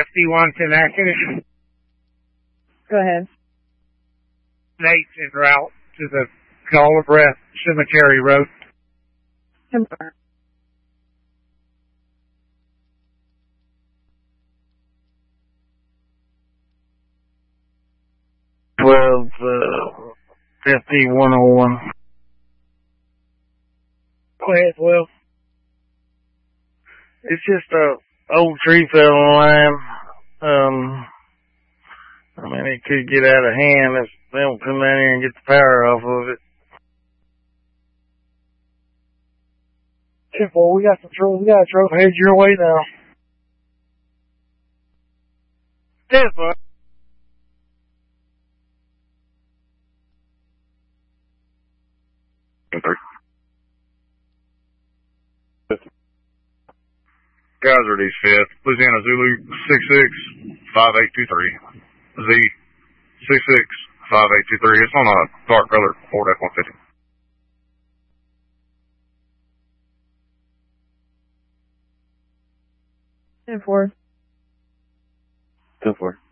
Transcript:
51 active. Go ahead. Nate's en route to the Call of Breath Cemetery Road. Confirm. Well, 5101. Go ahead, Will. It's just a old tree fell on line. I mean, it could get out of hand if they don't come down here and get the power off of it. 10-4, we got a truck headed your way now. 10-4. Geyser East 5th, Louisiana Zulu 665823. Z 665823. It's on a dark color Ford F-150. 10-4. 10-4.